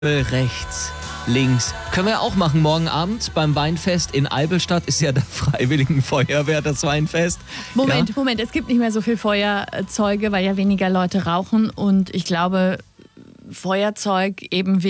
Rechts, links. Können wir auch machen morgen Abend beim Weinfest in Eibelstadt. Ist ja der Freiwilligen Feuerwehr, das Weinfest. Moment, ja? Moment, es gibt nicht mehr so viel Feuerzeuge, weil ja weniger Leute rauchen. Und ich glaube, Feuerzeug eben